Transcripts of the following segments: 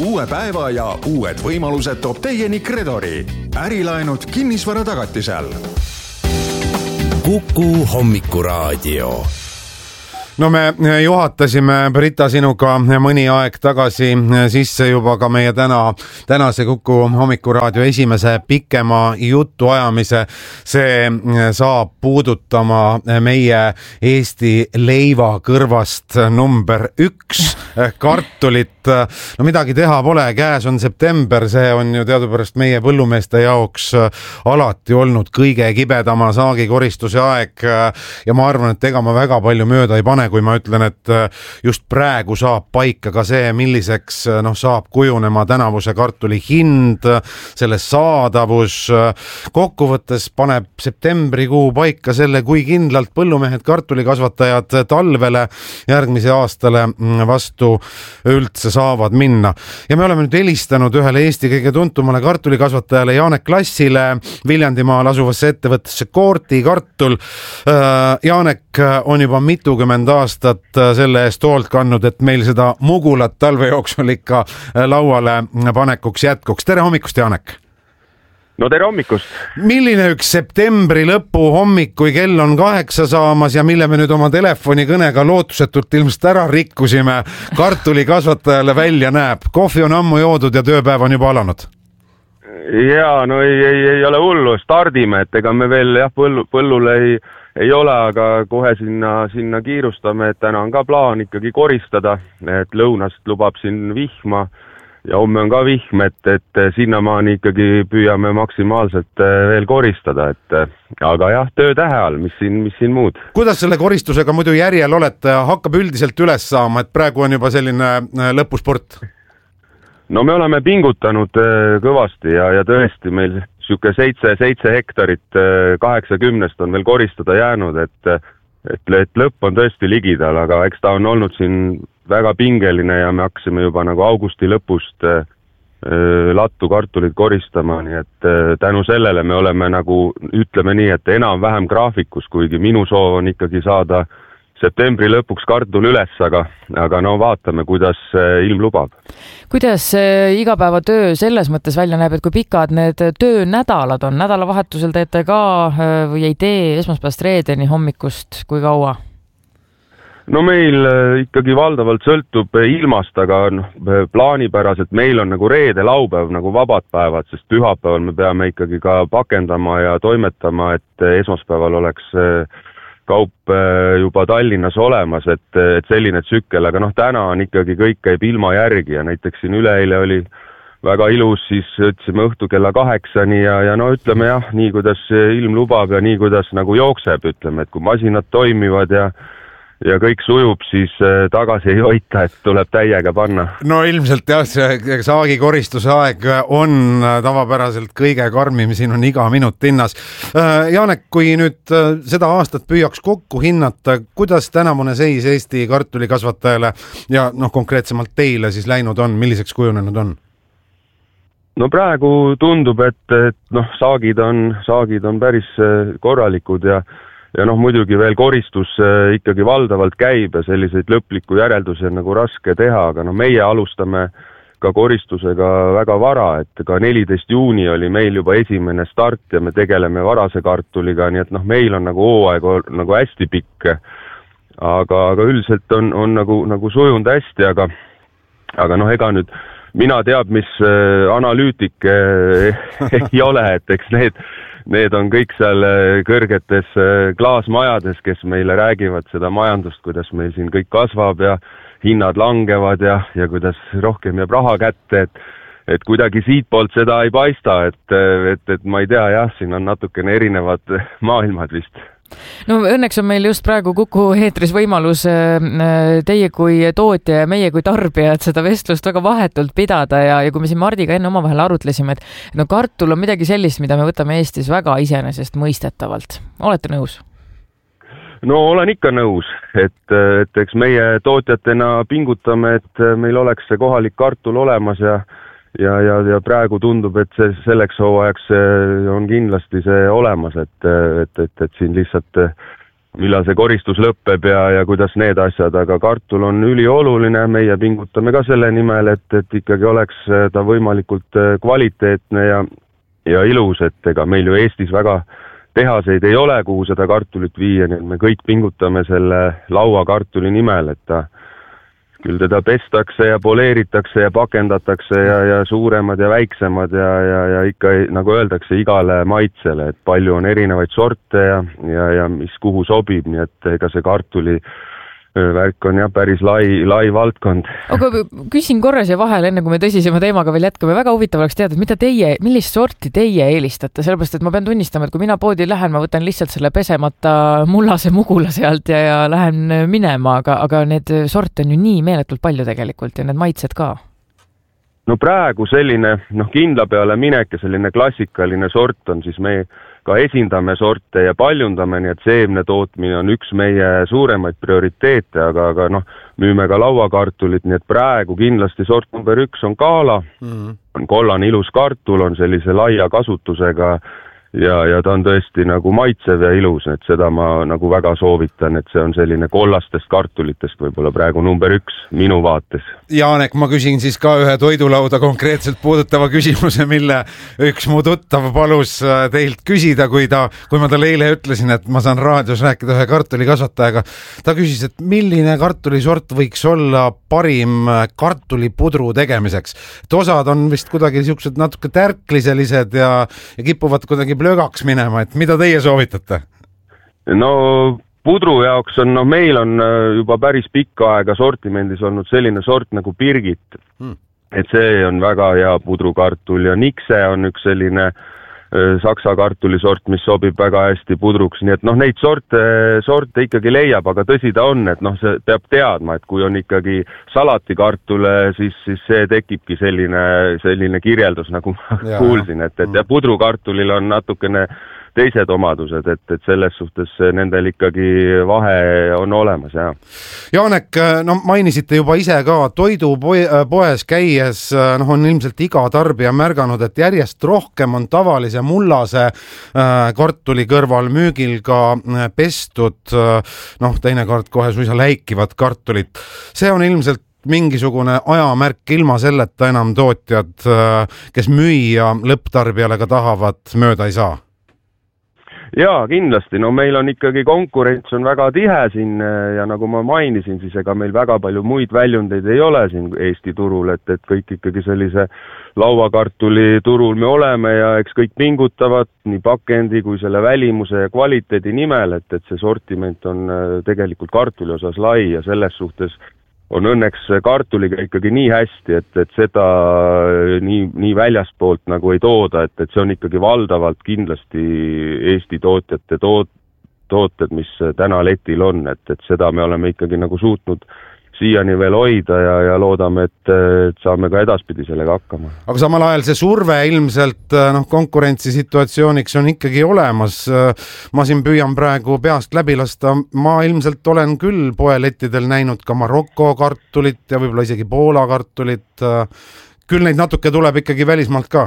Uue päeva ja uued võimalused toob teieni Credori. Ärilaenud kinnisvara tagatisel. Kuku hommikuraadio. No me juhatasime Brita sinuga mõni aeg tagasi sisse juba ka meie tänase Kuku hommikuraadio esimese pikema jutuajamise. See saab puudutama meie Eesti leiva kõrvast number 1 kartulit. No midagi teha pole, käes on september, see on ju teadupärast meie põllumeeste jaoks alati olnud kõige kibedama saagikoristuse aeg ja ma arvan, et ega ma väga palju mööda ei pane, kui ma ütlen, et just praegu saab paika ka see, milliseks saab kujunema tänavuse kartuli hind, selle saadavus. Kokkuvõttes paneb septembrikuu paika selle, kui kindlalt põllumehed, kartulikasvatajad talvele järgmise aastale vastu üldse saavad minna. Ja me oleme nüüd helistanud ühele Eesti kõige tuntumale kartulikasvatajale Janek Klassile Viljandimaal asuvasse ettevõttesse Koorti kartul. Janek on juba mitukümmend aastat selle eest hoolt kandnud, et meil seda mugulat talve jooksul ikka lauale panekuks jätkuks. Tere hommikust, Janek! No tere hommikust! Milline üks septembri lõpu hommik, kui kell on 8 saamas ja mille me nüüd oma telefonikõnega lootusetult ilmselt ära rikkusime, kartulikasvatajale välja näeb? Kohvi on ammu joodud ja tööpäev on juba alanud. Jaa, no ei ole hullu, stardime, et ega me veel põllul ei ole, aga kohe sinna kiirustame, et täna on ka plaan ikkagi koristada, et lõunast lubab siin vihma ja homme on ka vihm, et sinnamaani ikkagi püüame maksimaalselt veel koristada, aga jah, töötähe all, mis siin muud. Kuidas selle koristusega muidu järjel olete, hakkab üldiselt üles saama, et praegu on juba selline lõpusport? No me oleme pingutanud kõvasti ja tõesti meil siuke 7 hektarit 80 on veel koristada jäänud, et lõpp on tõesti ligidal, aga eks ta on olnud siin väga pingeline ja me hakkasime juba nagu augusti lõpust lattu kartulit koristama, nii et tänu sellele me oleme nagu, ütleme nii, et enam-vähem graafikus, kuigi minu soov on ikkagi saada septembri lõpuks kartul üles, aga no vaatame, kuidas ilm lubab. Kuidas igapäevatöö selles mõttes välja näeb, et kui pikad need töönädalad on? Nädalavahetusel teete ka või ei tee esmaspäevast reedeni hommikust, kui kaua? No meil ikkagi valdavalt sõltub ilmast, aga plaanipäraselt meil on nagu reede, laupäev nagu vabad päevad, sest pühapäeval me peame ikkagi ka pakendama ja toimetama, et esmaspäeval oleks kaup juba Tallinnas olemas, et selline tsükkel, aga täna on ikkagi kõik käib ilma järgi ja näiteks siin üleeile oli väga ilus, siis ütlesime õhtu kella 8-ni ja no ütleme jah, nii kuidas ilm lubab ja nii kuidas nagu jookseb, ütleme, et kui masinad toimivad ja kõik sujub, siis tagasi ei hoita, et tuleb täiega panna. No ilmselt jah, see saagikoristuse aeg on tavapäraselt kõige karmim, siin on iga minut hinnas. Janek, kui nüüd seda aastat püüaks kokku hinnata, kuidas tänavune seis Eesti kartulikasvatajale ja konkreetsemalt teile siis läinud on, milliseks kujunenud on? No praegu tundub, et saagid on päris korralikud ja muidugi veel koristus ikkagi valdavalt käib ja selliseid lõplikku järeldusi on nagu raske teha, aga meie alustame ka koristusega väga vara, et ka 14 juuni oli meil juba esimene start ja me tegeleme varase kartuliga, nii et meil on nagu hooaeg nagu hästi pikk, aga üldiselt on nagu sujunud hästi, aga ega nüüd mina teab, mis analüütik ei ole, et eks need on kõik seal kõrgetes klaasmajades, kes meile räägivad seda majandust, kuidas meil siin kõik kasvab ja hinnad langevad ja kuidas rohkem jääb raha kätte, et kuidagi siitpoolt seda ei paista, et ma ei tea, jah, siin on natukene erinevad maailmad vist. No õnneks on meil just praegu Kuku eetris võimalus teie kui tootja ja meie kui tarbijad seda vestlust väga vahetult pidada ja kui me siin Mardiga enne omavahel arutlesime, et kartul on midagi sellist, mida me võtame Eestis väga iseenesest mõistetavalt. Olete nõus? No olen ikka nõus, et eks meie tootjatena pingutame, et meil oleks see kohalik kartul olemas ja praegu tundub, et selleks hooajaks on kindlasti see olemas, et siin lihtsalt millal see koristus lõppeb ja kuidas need asjad, aga kartul on ülioluline, meie pingutame ka selle nimel, et ikkagi oleks ta võimalikult kvaliteetne ja ilus, et ega meil ju Eestis väga tehaseid ei ole, kuhu seda kartulit viia, nii et me kõik pingutame selle lauakartuli nimel, et ta küll teda pestakse ja poleeritakse ja pakendatakse ja suuremad ja väiksemad ja ikka, nagu öeldakse, igale maitsele, et palju on erinevaid sorte ja mis kuhu sobib, nii et ega see kartuli värk on jah päris lai valdkond. Aga küsin korra siia vahel, enne kui me tõsisema teemaga veel jätkame, väga huvitav oleks teada, et millist sorti teie eelistate, sellepärast et ma pean tunnistama, et kui mina poodi lähen, ma võtan lihtsalt selle pesemata mullase mugula sealt ja lähen minema, aga need sorte on ju nii meeletult palju tegelikult ja need maitsed ka. No praegu selline, kindla peale minek ja selline klassikaline sort on, siis me ka esindame sorte ja paljundame, nii et seemne tootmine on üks meie suuremaid prioriteete, aga müüme ka lauakartulit, nii et praegu kindlasti sort number 1 on Kaala, on kollane ilus kartul, on sellise laia kasutusega ja ta on tõesti nagu maitsev ja ilus, et seda ma nagu väga soovitan, et see on selline kollastest kartulitest võib-olla praegu number 1 minu vaates. Jaanek, ma küsin siis ka ühe toidulauda konkreetselt puudutava küsimuse, mille üks mu tuttav palus teilt küsida, kui ma talle eile ütlesin, et ma saan raadios rääkida ühe kartulikasvatajaga. Ta küsis, et milline kartulisort võiks olla parim kartulipudru tegemiseks. Et osad on vist kuidagi siuksed natuke tärkliselised ja kipuvad kuidagi löögaks minema, et mida teie soovitate? No pudru jaoks on, meil on juba päris pikka aega sortimendis olnud selline sort nagu Birgit. Et see on väga hea pudrukartul ja Nikse on üks selline saksa kartulisort, mis sobib väga hästi pudruks, nii et neid sorte ikkagi leiab, aga tõsi ta on, et see peab teadma, et kui on ikkagi salatikartule, siis see tekibki selline kirjeldus, nagu ma kuulsin, et ja pudrukartulil on natukene teised omadused, et selles suhtes nendel ikkagi vahe on olemas, jah. Jaanek, mainisite juba ise ka toidupoes käies, on ilmselt iga tarbija märganud, et järjest rohkem on tavalise mullase kartuli kõrval müügil ka pestud, teinekord kohe suisa läikivad kartulit. See on ilmselt mingisugune ajamärk, ilma selleta enam tootjad, kes müüa lõpptarbijale ka tahavad, mööda ei saa. Jaa, kindlasti. Meil on ikkagi konkurents on väga tihe siin ja nagu ma mainisin, siis ega meil väga palju muid väljundeid ei ole siin Eesti turul, et kõik ikkagi sellise lauakartuli turul me oleme ja eks kõik pingutavad nii pakendi kui selle välimuse ja kvaliteedi nimel, et see sortiment on tegelikult kartuli osas lai ja selles suhtes on õnneks kartuliga ikkagi nii hästi, et seda nii väljaspoolt nagu ei tooda, et see on ikkagi valdavalt kindlasti Eesti tootjate tooted, mis täna letil on, et seda me oleme ikkagi nagu suutnud siiani veel hoida ja loodame, et saame ka edaspidi sellega hakkama. Aga samal ajal see surve ilmselt konkurentsisituatsiooniks on ikkagi olemas. Ma siin püüan praegu peast läbi lasta. Ma ilmselt olen küll poelettidel näinud ka Maroko kartulit ja võib-olla isegi Poola kartulit. Küll neid natuke tuleb ikkagi välismaalt ka?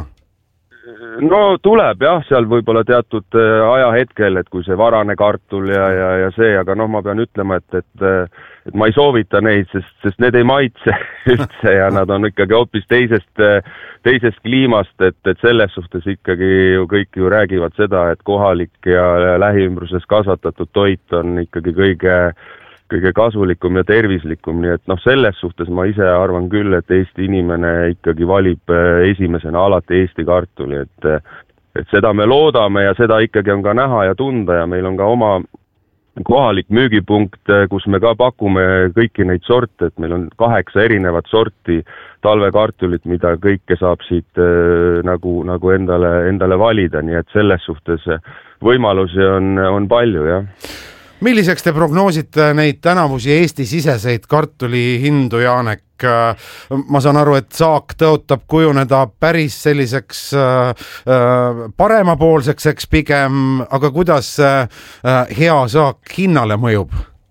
No tuleb jah, seal võib-olla teatud ajahetkel, et kui see varane kartul ja see, aga ma pean ütlema, et ma ei soovita neid, sest need ei maitse üldse ja nad on ikkagi hoopis teisest kliimast, et selles suhtes ikkagi ju kõik ju räägivad seda, et kohalik ja lähiümbruses kasvatatud toit on ikkagi kõige kasulikum ja tervislikum, nii et selles suhtes ma ise arvan küll, et Eesti inimene ikkagi valib esimesena alati Eesti kartuli, et seda me loodame ja seda ikkagi on ka näha ja tunda ja meil on ka oma kohalik müügipunkt, kus me ka pakume kõiki neid sorte, et meil on 8 erinevat sorti talvekartulit, mida kõike saab siit nagu endale valida, nii et selles suhtes võimalusi on palju, jah. Milliseks te prognoosite neid tänavusi Eesti-siseseid kartuli hindu, Jaanek? Ma saan aru, et saak tõotab kujuneda päris selliseks paremapoolseks, eks pigem, aga kuidas hea saak hinnale mõjub?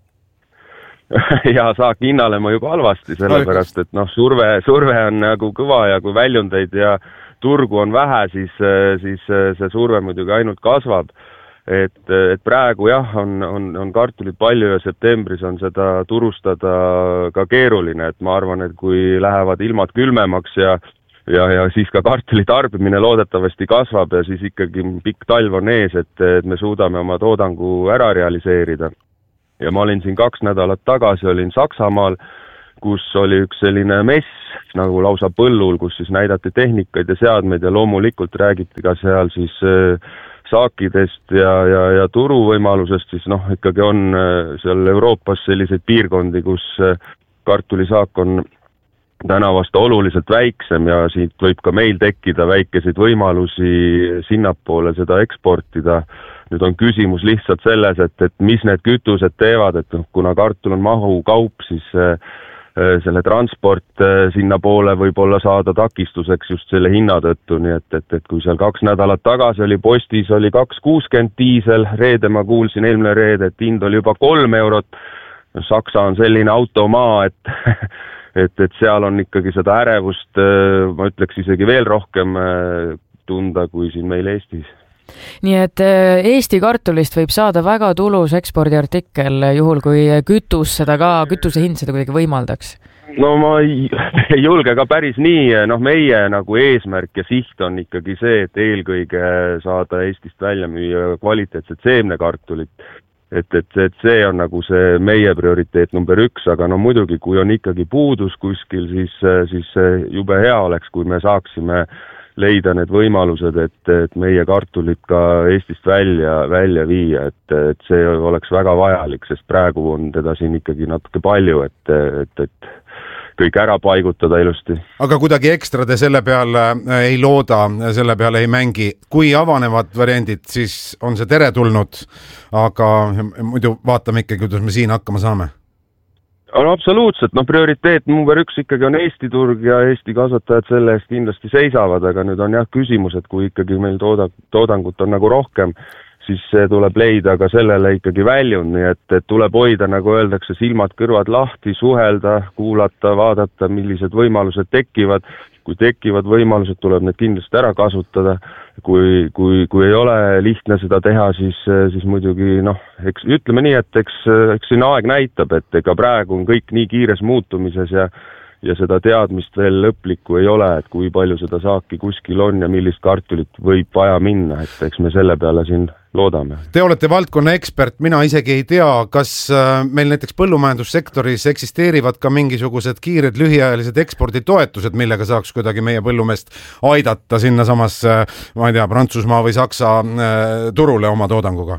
Hea saak hinnale mõjub halvasti, sellepärast, et surve on nagu kõva ja kui väljundeid ja turgu on vähe, siis see surve muidugi ainult kasvab. et praegu jah, on kartulit palju ja septembris on seda turustada ka keeruline, et ma arvan, et kui lähevad ilmad külmemaks ja siis ka kartuli tarbimine loodetavasti kasvab ja siis ikkagi pikk talv on ees, et me suudame oma toodangu ära realiseerida. Ja ma olin siin 2 nädalat tagasi, olin Saksamaal, kus oli üks selline mess nagu lausa põllul, kus siis näidati tehnikaid ja seadmeid ja loomulikult räägiti ka seal siis saakidest ja turuvõimalusest, siis ikkagi on seal Euroopas selliseid piirkondi, kus kartulisaak on tänavast oluliselt väiksem ja siit võib ka meil tekkida väikeseid võimalusi sinnapoole seda eksportida. Nüüd on küsimus lihtsalt selles, et mis need kütused teevad, et kuna kartul on mahukaup, siis selle transport sinna poole võib olla saada takistuseks just selle hinna tõttu, nii et kui seal 2 nädalat tagasi oli postis, oli 2,60 diisel, reede ma kuulsin eelmine reede, et hind oli juba 3 eurot. Saksa on selline automaa, et seal on ikkagi seda ärevust, ma ütleks isegi veel rohkem tunda kui siin meil Eestis. Nii et Eesti kartulist võib saada väga tulus ekspordiartikkel, juhul kui kütuse hind seda kuidagi võimaldaks? No ma ei julge ka päris nii, meie nagu eesmärk ja siht on ikkagi see, et eelkõige saada Eestist välja müüa kvaliteetset seemnekartulit. Et see on nagu see meie prioriteet number 1, aga muidugi, kui on ikkagi puudus kuskil, siis jube hea oleks, kui me saaksime leida need võimalused, et meie kartulit ka Eestist välja viia, et see oleks väga vajalik, sest praegu on teda siin ikkagi natuke palju, et kõik ära paigutada ilusti. Aga kuidagi ekstra te selle peale ei looda, selle peale ei mängi. Kui avanevad variandid, siis on see teretulnud, aga muidu vaatame ikkagi, kuidas me siin hakkama saame. No absoluutselt, prioriteet number 1 ikkagi on Eesti turg ja Eesti kasvatajad selle eest kindlasti seisavad, aga nüüd on jah küsimus, et kui ikkagi meil toodangut on nagu rohkem, siis tuleb leida ka sellele ikkagi väljund, nii et tuleb hoida, nagu öeldakse, silmad kõrvad lahti, suhelda, kuulata, vaadata, millised võimalused tekivad. Kui tekivad võimalused, tuleb need kindlasti ära kasutada. Kui ei ole lihtne seda teha, siis muidugi, eks ütleme nii, et eks siin aeg näitab, et ega praegu on kõik nii kiires muutumises ja seda teadmist veel lõplikku ei ole, et kui palju seda saaki kuskil on ja millist kartulit võib vaja minna, et eks me selle peale siin loodame. Te olete valdkonna ekspert, mina isegi ei tea, kas meil näiteks põllumajandussektoris eksisteerivad ka mingisugused kiired lühiajalised eksporditoetused, millega saaks kuidagi meie põllumeest aidata sinna samas, ma ei tea, Prantsusmaa või Saksa turule oma toodanguga?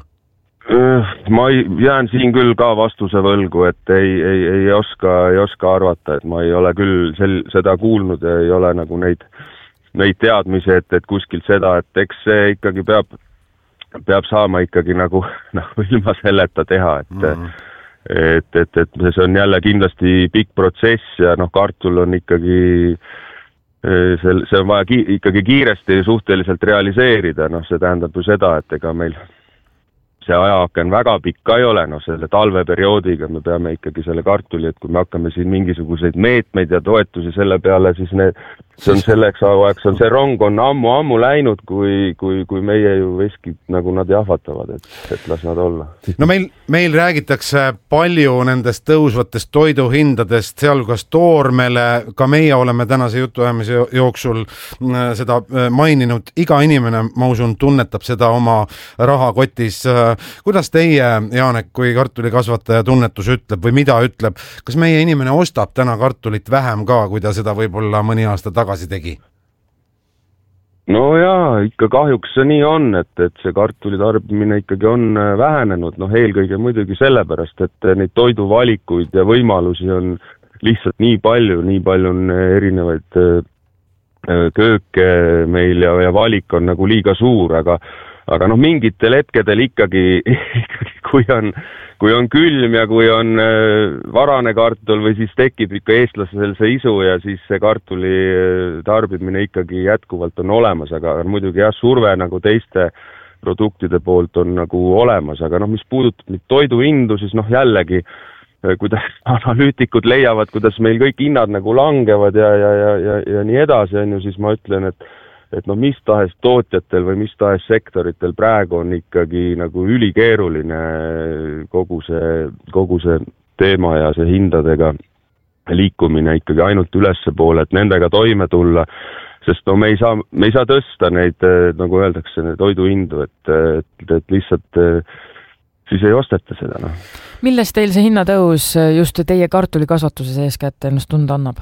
Ma jään siin küll ka vastuse võlgu, et ei oska arvata, et ma ei ole küll seda kuulnud ja ei ole nagu neid teadmisi, et kuskilt seda, et eks see ikkagi peab saama ikkagi nagu ilma selleta teha, et see on jälle kindlasti pikk protsess ja kartul on ikkagi see on vaja ikkagi kiiresti suhteliselt realiseerida, see tähendab ju seda, et ega meil see ajaaken väga pikka ei ole, selle talveperioodiga me peame ikkagi selle kartuli, et kui me hakkame siin mingisuguseid meetmeid ja toetusi selle peale, siis see on selleks ajaks, see rong on ammu läinud, kui meie ju veskid, nagu nad jahvatavad, et las nad olla. No meil räägitakse palju nendest tõusvatest toiduhindadest, sealhulgas toormele, ka meie oleme tänase jutuajamise jooksul seda maininud, iga inimene, ma usun, tunnetab seda oma rahakotis. Kuidas teie, Jaanek, kui kartulikasvataja tunnetus ütleb või mida ütleb, kas meie inimene ostab täna kartulit vähem ka, kui ta seda võib-olla mõni aasta tagasi tegi? No jaa, ikka kahjuks see nii on, et see kartuli tarbimine ikkagi on vähenenud, eelkõige muidugi sellepärast, et neid toiduvalikuid ja võimalusi on lihtsalt nii palju on erinevaid kööke meil ja valik on nagu liiga suur, aga mingitel hetkedel ikkagi kui on külm ja kui on varane kartul või siis tekib ikka eestlasel see isu ja siis see kartuli tarbimine ikkagi jätkuvalt on olemas, aga muidugi jah, surve nagu teiste produktide poolt on nagu olemas, aga mis puudutab nüüd toiduhindu, siis jällegi, kuidas analüütikud leiavad, kuidas meil kõik hinnad nagu langevad ja nii edasi, siis ma ütlen, et noh, mis tahes tootjatel või mis tahes sektoritel praegu on ikkagi nagu ülikeeruline kogu see teema ja see hindadega liikumine ikkagi ainult ülespoole, et nendega toime tulla, sest no me ei saa tõsta neid, nagu öeldakse, toiduhindu, et lihtsalt siis ei osteta seda. No. Millest teil see hinnatõus just teie kartulikasvatuses eeskätt ennast tunda annab?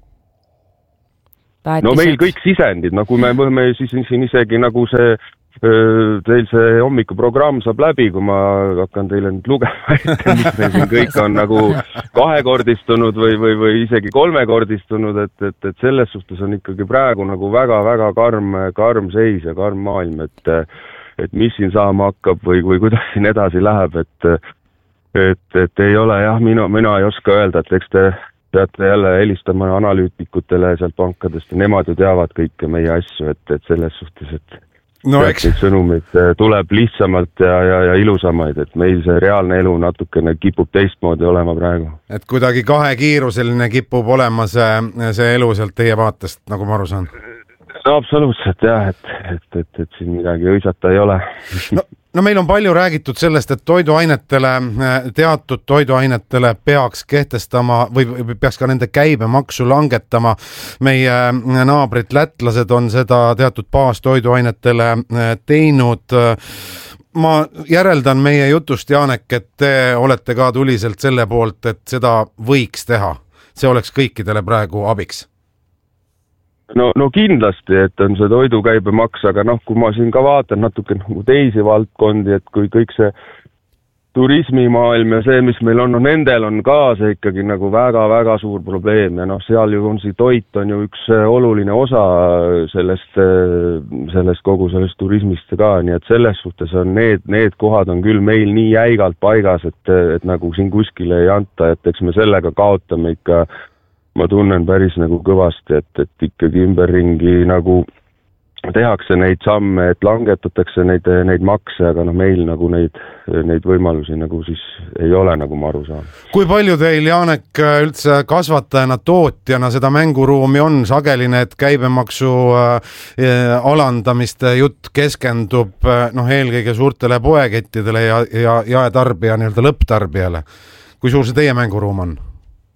No meil kõik sisendid, nagu me siis siin isegi nagu teil see hommikuprogramm saab läbi, kui ma hakkan teile nüüd lugema, et mis meil siin kõik on nagu kahekordistunud või isegi kolmekordistunud, et selles suhtes on ikkagi praegu nagu väga-väga karm seis ja karm maailm, et mis siin saama hakkab või kuidas siin edasi läheb, et ei ole jah, mina ei oska öelda, et eks te peate jälle helistama analüütikutele sealt pankadest ja nemad ju teavad kõike meie asju, et selles suhtes, et neid sõnumid tuleb lihtsamalt ja ilusamaid, et meil see reaalne elu natukene kipub teistmoodi olema praegu. Et kuidagi kahekiiruseline kipub olema see elu sealt teie vaatest, nagu ma aru saan? No absoluutselt jah, et siin midagi õisata ei ole. No meil on palju räägitud sellest, et teatud toiduainetele peaks kehtestama või peaks ka nende käibemaksu langetama. Meie naabrid lätlased on seda teatud baastoiduainetele teinud. Ma järeldan meie jutust, Janek, et te olete ka tuliselt selle poolt, et seda võiks teha. See oleks kõikidele praegu abiks. No kindlasti, et on see toidukäibemaks, aga noh, kui ma siin ka vaatan natuke nagu teisi valdkondi, et kui kõik see turismimaailm ja see, mis meil on, nendel on ka see ikkagi nagu väga-väga suur probleem ja noh, seal ju on see toit on ju üks oluline osa sellest kogu sellest turismist ka, nii et selles suhtes on need kohad on küll meil nii jäigalt paigas, et nagu siin kuskile ei anta, et eks me sellega kaotame ikka. Ma tunnen päris nagu kõvasti, et ikkagi ümberringi nagu tehakse neid samme, et langetatakse neid makse, aga noh, meil nagu neid võimalusi nagu siis ei ole, nagu ma aru saan. Kui palju teil, Janek, üldse kasvatajana, tootjana seda mänguruumi on? Sageli need käibemaksu alandamiste jutt keskendub eelkõige suurtele poekettidele ja jaetarbija nii-öelda lõpptarbijale. Kui suur see teie mänguruum on?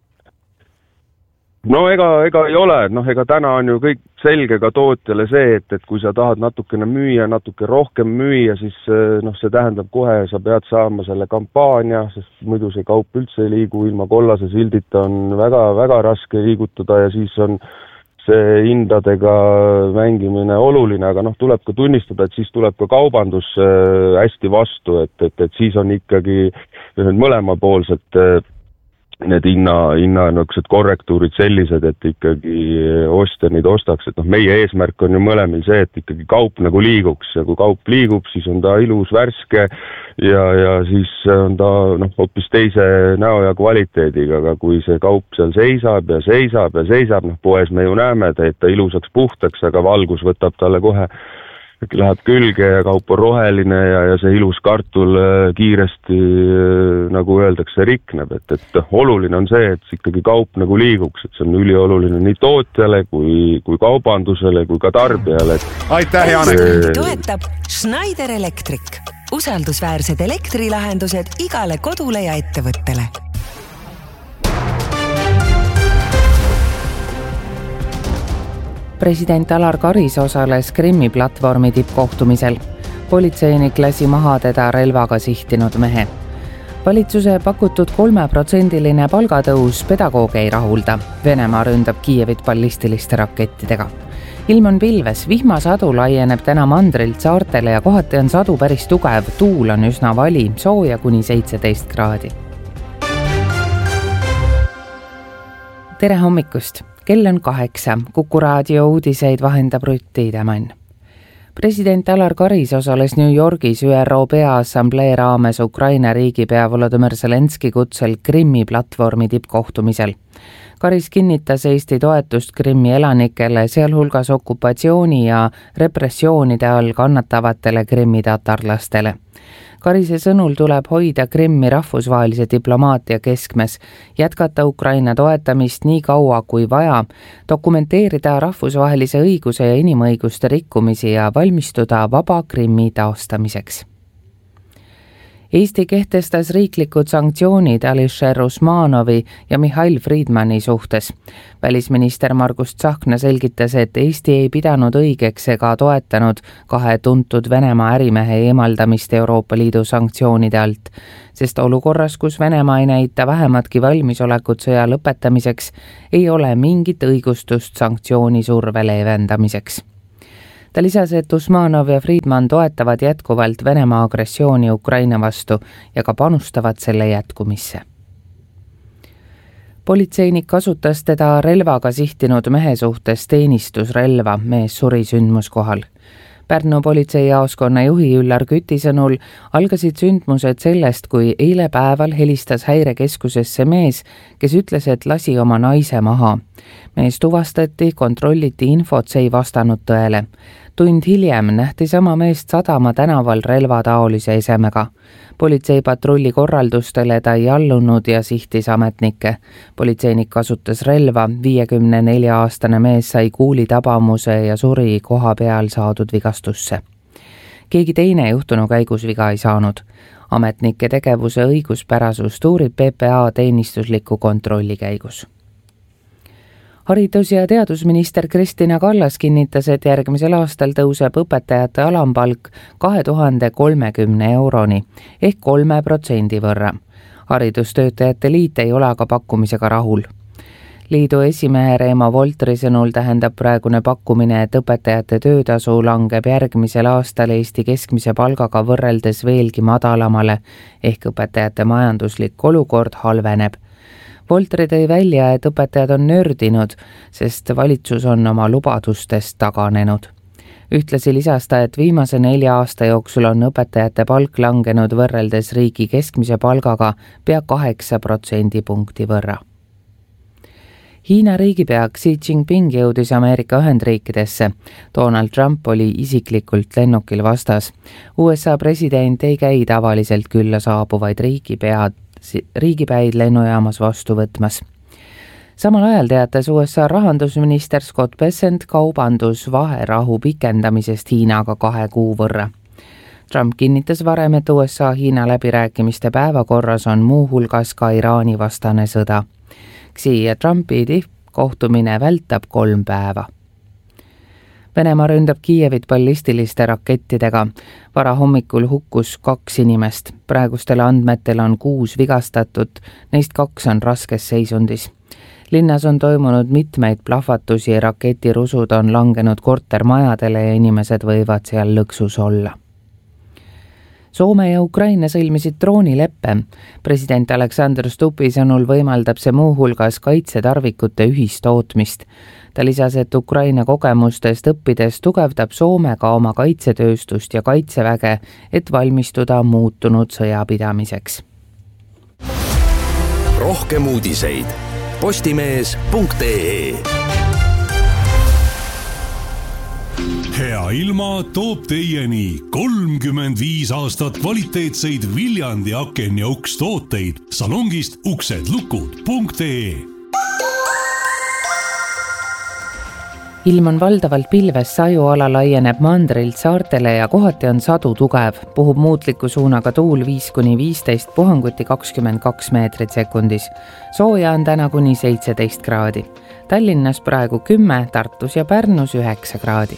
No ega ei ole, ega täna on ju kõik selge ka tootjale see, et kui sa tahad natukene müüa, natuke rohkem müüa, siis see tähendab kohe, sa pead saama selle kampaania, sest muidu see kaup üldse ei liigu, ilma kollase sildita on väga-väga raske liigutada ja siis on see hindadega mängimine oluline, aga tuleb ka tunnistada, et siis tuleb ka kaubandus hästi vastu, et siis on ikkagi mõlemapoolsed need hinnanõuksed korrektuurid sellised, et ikkagi ostja neid ostaks, et meie eesmärk on ju mõlemil see, et ikkagi kaup nagu liiguks ja kui kaup liigub, siis on ta ilus, värske ja siis on ta hoopis teise näo ja kvaliteediga, aga kui see kaup seal seisab, poes me ju näeme, et ta ilusaks puhtaks, aga valgus võtab talle kohe läheb külge ja kaup on roheline ja see ilus kartul kiiresti, nagu öeldakse, rikneb, et oluline on see, et ikkagi kaup nagu liiguks, et see on ülioluline nii tootjale kui kaubandusele kui ka tarbijale. Aitäh, Janek! Toetab Schneider Electric. Usaldusväärsed elektrilahendused igale kodule ja ettevõttele. President Alar Karis osales Krimmi platvormi tippkohtumisel. Politseinik lasi maha teda relvaga sihtinud mehe. Valitsuse pakutud 3% palgatõus pedagooge ei rahulda. Venemaa ründab Kiievit ballistiliste rakettidega. Ilm on pilves, vihmasadu laieneb täna mandrilt saartele ja kohati on sadu päris tugev, tuul on üsna vali, sooja kuni 17 kraadi. Tere hommikust! Kell on 8. Kuku raadio uudiseid vahendab Rutt Tiidemann. President Alar Karis osales New Yorgis ÜRO Peaassamblee raames Ukraina riigipea Volodymyr Zelenski kutsel Krimmi platvormi tippkohtumisel. Karis kinnitas Eesti toetust Krimmi elanikele, sealhulgas okupatsiooni ja repressioonide all kannatavatele Krimmi tatarlastele. Karise sõnul tuleb hoida Krimmi rahvusvahelise diplomaatia keskmes, jätkata Ukraina toetamist nii kaua kui vaja, dokumenteerida rahvusvahelise õiguse ja inimõiguste rikkumisi ja valmistuda vaba Krimmi taastamiseks. Eesti kehtestas riiklikud sanktsioonid Alisher Usmanovi ja Mihhail Friedmani suhtes. Välisminister Margus Tsahkna selgitas, et Eesti ei pidanud õigeks ega toetanud 2 tuntud Venemaa ärimehe eemaldamist Euroopa Liidu sanktsioonide alt, sest olukorras, kus Venemaa ei näita vähematki valmisolekut sõja lõpetamiseks, ei ole mingit õigustust sanktsiooni surve leevendamiseks. Ta lisas, et Usmanov ja Friedman toetavad jätkuvalt Venemaa agressiooni Ukraina vastu ja ka panustavad selle jätkumisse. Politseinik kasutas teda relvaga sihtinud mehe suhtes teenistusrelva, mees suri sündmuskohal. Pärnu politseijaoskonna juhi Üllar Küti sõnul algasid sündmused sellest, kui eile päeval helistas häirekeskusesse mees, kes ütles, et lasi oma naise maha. Mees tuvastati, kontrolliti infot, see ei vastanud tõele. Tund hiljem nähti sama meest Sadama tänaval relvataolise esemega. Politseipatrulli korraldustele ta ei allunud ja sihtis ametnikke. Politseinik kasutas relva, 54-aastane mees sai kuulitabamuse ja suri koha peal saadud vigastusse. Keegi teine juhtunu käigus viga ei saanud. Ametnike tegevuse õiguspärasust uurib PPA teenistusliku kontrolli käigus. Haridus- ja teadusminister Kristina Kallas kinnitas, et järgmisel aastal tõuseb õpetajate alampalk 2030 euroni ehk 3% võrra. Haridustöötajate liit ei ole aga pakkumisega rahul. Liidu esimehe Reemo Voltri sõnul tähendab praegune pakkumine, et õpetajate töötasu langeb järgmisel aastal Eesti keskmise palgaga võrreldes veelgi madalamale ehk õpetajate majanduslik olukord halveneb. Voltri tõi välja, et õpetajad on nördinud, sest valitsus on oma lubadustest taganenud. Ühtlasi lisas ta, et viimase 4 aasta jooksul on õpetajate palk langenud võrreldes riigi keskmise palgaga pea 8% võrra. Hiina riigipea Xi Jinping jõudis Ameerika Ühendriikidesse. Donald Trump oli isiklikult lennukil vastas. USA president ei käi tavaliselt külla saabuvaid riigipäid lennujaamas vastu võtmas. Samal ajal teatas USA rahandusminister Scott Bessent kaubandusvaherahu pikendamisest Hiinaga 2 kuu võrra. Trump kinnitas varem, et USA-Hiina läbirääkimiste päevakorras on muu hulgas ka Iraani vastane sõda. Xi ja Trumpi tippkohtumine vältab 3 päeva. Venemaa ründab Kiievit ballistiliste rakettidega. Varahommikul hukkus 2 inimest. Praegustel andmetel on 6 vigastatut, neist 2 on raskes seisundis. Linnas on toimunud mitmeid plahvatusi ja raketirusud on langenud kortermajadele ja inimesed võivad seal lõksus olla. Soome ja Ukraina sõlmisid droonileppe. President Alexander Stubbi sõnul võimaldab see muu hulgas kaitsetarvikute ühistootmist. Ta lisas, et Ukraina kogemustest õppides tugevdab Soome ka oma kaitsetööstust ja kaitseväge, et valmistuda muutunud sõjapidamiseks. Rohkem uudiseid postimees.ee. Hea ilma toob teieni 35 aastat kvaliteetseid Viljandi aken- ja ukstooteid salongist uksedlukud.ee. Ilm on valdavalt pilves, sajuala laieneb mandrilt saartele ja kohati on sadu tugev. Puhub muutliku suunaga tuul 5-15, puhanguti 22 meetrit sekundis. Sooja on täna kuni 17 kraadi. Tallinnas praegu 10, Tartus ja Pärnus 9 kraadi.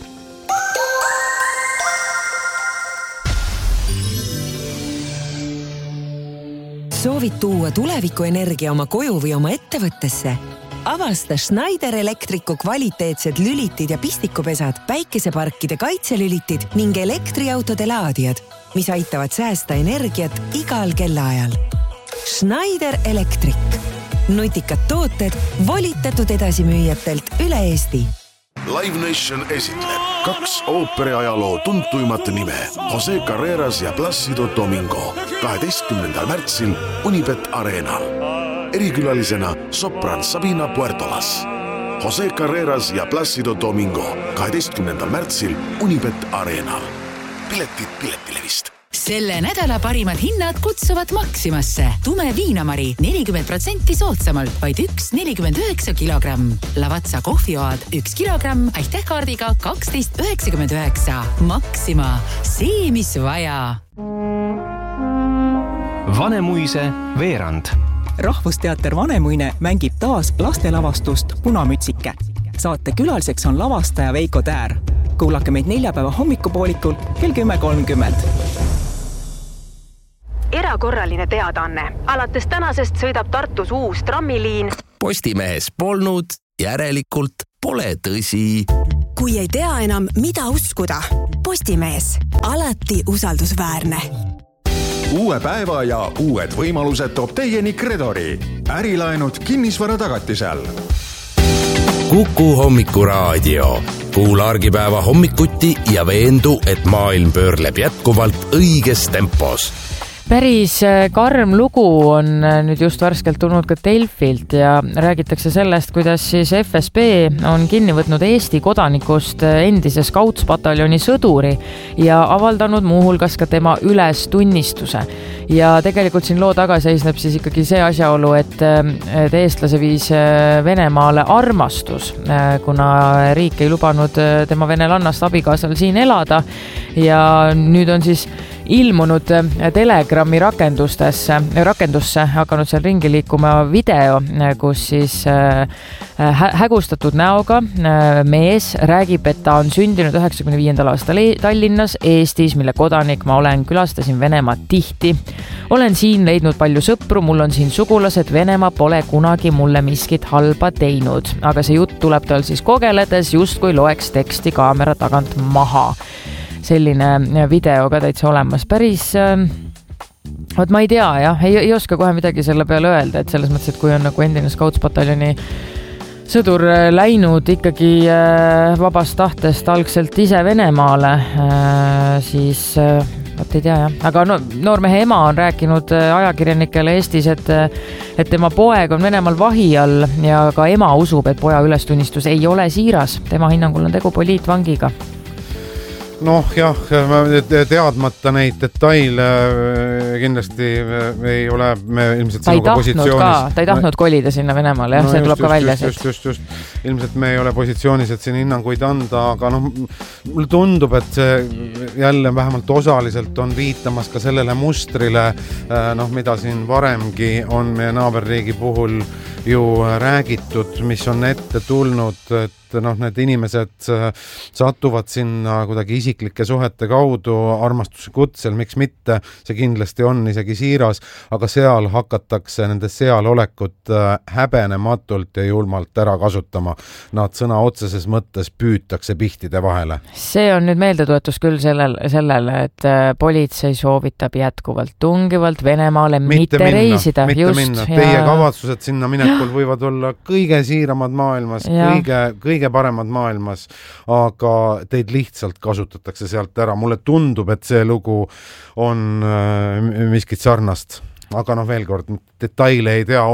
Soovid tuua tulevikuenergia oma koju või oma ettevõttesse? Avasta Schneider Electricu kvaliteetsed lülitid ja pistikupesad, päikeseparkide kaitselülitid ning elektriautode laadijad, mis aitavad säästa energiat igal kellaajal. Schneider Electric. Nutikad tooted volitatud edasimüüjatelt üle Eesti. Live Nation esitleb 2 ooperiajaloo tuntuimat nime, Jose Carreras ja Plácido Domingo, 12. märtsil Unibet Arenal. Erikülalisena sopran Sabina Puertolas. Jose Carreras ja Plácido Domingo, 12. märtsil Unibet Arenal. Piletid Piletilevist. Selle nädala parimad hinnad kutsuvad Maximasse. Tume viinamari 40% soodsamalt, vaid 1,49 kilogramm. Lavatsa kohvioad 1 kilogramm, aitähkaardiga 12,99. Maxima, see mis vaja. Vanemuise veerand. Rahvusteater Vanemuine mängib taas lastelavastust Punamütsike. Saate külaliseks on lavastaja Veiko Täär. Kuulake meid neljapäeva hommikupoolikul kell 10:30. Erakorraline teadaanne. Alates tänasest sõidab Tartus uus trammiliin. Postimehes polnud, järelikult pole tõsi. Kui ei tea enam, mida uskuda. Postimees. Alati usaldusväärne. Uue päeva ja uued võimalused toob teieni Kredori. Ärilaenud kinnisvara tagatisel. Kuku hommikuraadio. Kuula argipäeva hommikuti ja veendu, et maailm pöörleb jätkuvalt õiges tempos. Päris karm lugu on nüüd just värskelt tulnud ka Delfilt ja räägitakse sellest, kuidas siis FSB on kinni võtnud Eesti kodanikust endise Scouts-pataljoni sõduri ja avaldanud muuhulgas ka tema ülestunnistuse. Ja tegelikult siin loo taga seisneb siis ikkagi see asjaolu, et eestlase viis Venemaale armastus, kuna riik ei lubanud tema venelannast abikaasal siin elada ja nüüd on siis ilmunud Telegrami rakendusse hakanud seal ringi liikuma video, kus siis hägustatud näoga mees räägib, et ta on sündinud 95. aastal Tallinnas, Eestis, mille kodanik ma olen, külastasin Venemaad tihti. Olen siin leidnud palju sõpru, mul on siin sugulased, Venemaa pole kunagi mulle miskit halba teinud. Aga see jutt tuleb tal siis kogeledes, just kui loeks teksti kaamera tagant maha. Selline video ka täitsa olemas. Päris, ma ei tea, jah, ei oska kohe midagi selle peale öelda, et selles mõttes, et kui on nagu endine Scouts-pataljoni sõdur läinud ikkagi vabast tahtest algselt ise Venemaale, siis võt ei tea, jah. Aga noormehe ema on rääkinud ajakirjanikele Eestis, et tema poeg on Venemaal vahi all ja ka ema usub, et poja ülestunnistus ei ole siiras. Tema hinnangul on tegu poliitvangiga. Noh, jah, teadmata neid detaile kindlasti ei ole me ilmselt sinuga positsioonis. Ta ei tahtnud kolida sinna Venemaale, jah, see tuleb ka välja. Just. Ilmselt me ei ole positsioonis, et siin hinnanguid anda, aga mulle tundub, et see jälle vähemalt osaliselt on viitamas ka sellele mustrile, mida siin varemgi on meie naaberriigi puhul ju räägitud, mis on ette tulnud, et need inimesed satuvad sinna kuidagi isiklike suhete kaudu armastuse kutsel, miks mitte, see kindlasti on isegi siiras, aga seal hakatakse nende sealolekut häbenematult ja julmalt ära kasutama. Nad sõna otseses mõttes püütakse pihtide vahele. See on nüüd meeldetuetus küll sellele, et politsei soovitab jätkuvalt tungivalt Venemaale mitte reisida. Mitte minna. Teie kavatsused sinna minekul võivad olla kõige siiramad maailmas, kõige paremad maailmas, aga teid lihtsalt kasutatakse sealt ära. Mulle tundub, et see lugu on miskit sarnast. Aga veel kord, detaile ei tea,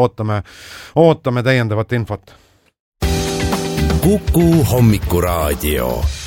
ootame täiendavat infot. Kuku hommikuraadio.